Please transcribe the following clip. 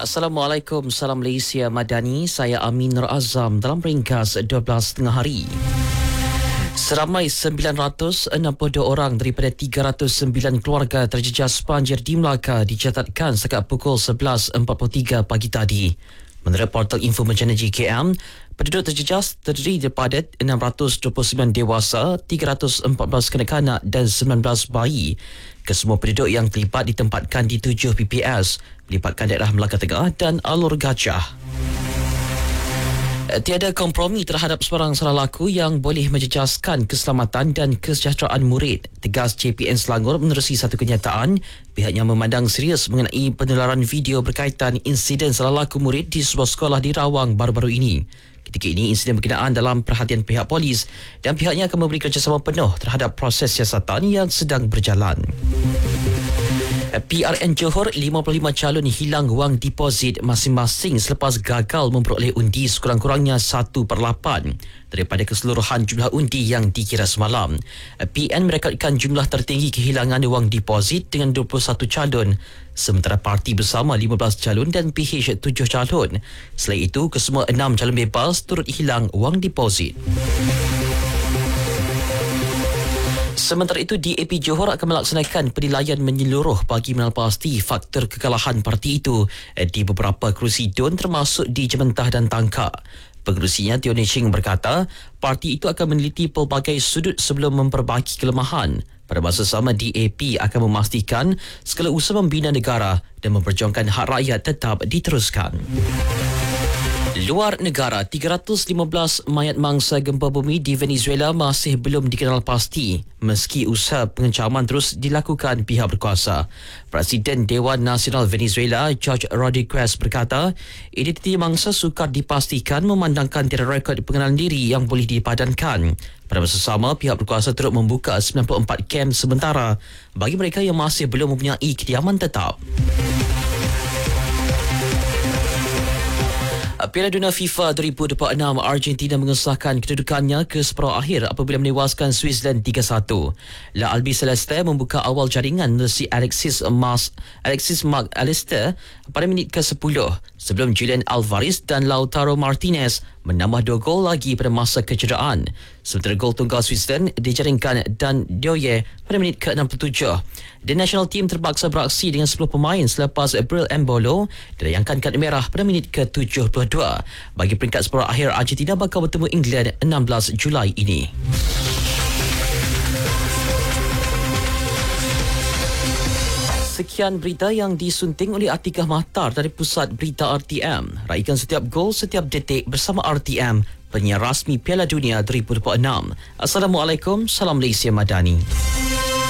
Assalamualaikum, salam Malaysia Madani. Saya Amin Nur Azam dalam ringkas 12 tengah hari. Seramai 962 orang daripada 309 keluarga terjejas banjir di Melaka dicatatkan sejak pukul 11.43 pagi tadi. Menurut portal info bencana JKM, penduduk terjejas terdiri daripada 629 dewasa, 314 kanak-kanak dan 19 bayi. Kesemua penduduk yang terlibat ditempatkan di 7 PPS, melibatkan daerah Melaka Tengah dan Alor Gajah. Tiada kompromi terhadap sebarang salah laku yang boleh menjejaskan keselamatan dan kesejahteraan murid. Tegas JPN Selangor menerusi satu kenyataan, pihaknya memandang serius mengenai penularan video berkaitan insiden salah laku murid di sebuah sekolah di Rawang baru-baru ini. Ketika ini, insiden berkenaan dalam perhatian pihak polis dan pihaknya akan memberi kerjasama penuh terhadap proses siasatan yang sedang berjalan. PRN Johor, 55 calon hilang wang deposit masing-masing selepas gagal memperoleh undi sekurang-kurangnya 1/8 daripada keseluruhan jumlah undi yang dikira semalam. PN merekodkan jumlah tertinggi kehilangan wang deposit dengan 21 calon, sementara parti bersama 15 calon dan PH 7 calon. Selain itu, kesemua 6 calon bebas turut hilang wang deposit. Sementara itu, DAP Johor akan melaksanakan penilaian menyeluruh bagi mengenalpasti faktor kekalahan parti itu di beberapa kerusi DUN termasuk di Jementah dan Tangka. Pengerusinya Teo Ching berkata, parti itu akan meneliti pelbagai sudut sebelum memperbaiki kelemahan. Pada masa sama, DAP akan memastikan segala usaha membina negara dan memperjuangkan hak rakyat tetap diteruskan. Luar negara, 315 mayat mangsa gempa bumi di Venezuela masih belum dikenal pasti meski usaha pengencaman terus dilakukan pihak berkuasa. Presiden Dewan Nasional Venezuela, George Rodriguez berkata, identiti mangsa sukar dipastikan memandangkan tiada rekod pengenalan diri yang boleh dipadankan. Pada masa sama, pihak berkuasa turut membuka 94 kem sementara bagi mereka yang masih belum mempunyai kediaman tetap. Piala Dunia FIFA 2026, Argentina mengesahkan kedudukannya ke separuh akhir apabila menewaskan Switzerland 3-1. La Albiceleste membuka awal jaringan melalui Alexis Mac Allister pada minit ke-10 sebelum Julian Alvarez dan Lautaro Martinez menambah 2 gol lagi pada masa kecederaan. Sementara gol tunggal Switzerland dijaringkan Dan Doye pada minit ke-67. The national team terpaksa beraksi dengan 10 pemain selepas Bril Embolo dilayangkan kad merah pada minit ke-72. Bagi peringkat separuh akhir, Argentina bakal bertemu England 16 Julai ini. Sekian berita yang disunting oleh Atikah Mahtar dari Pusat Berita RTM. Raikan setiap gol, setiap detik bersama RTM, penyiar rasmi Piala Dunia 2026. Assalamualaikum, salam Malaysia Madani.